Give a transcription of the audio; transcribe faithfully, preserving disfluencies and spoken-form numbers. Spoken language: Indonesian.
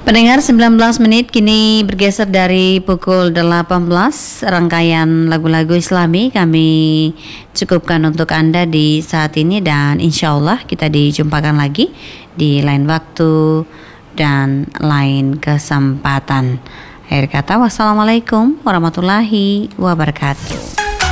Pendengar sembilan belas menit kini bergeser dari pukul delapan belas. Rangkaian lagu-lagu Islami kami cukupkan untuk Anda di saat ini, dan insya Allah kita dijumpakan lagi di lain waktu dan lain kesempatan. Akhir kata, wassalamualaikum warahmatullahi wabarakatuh.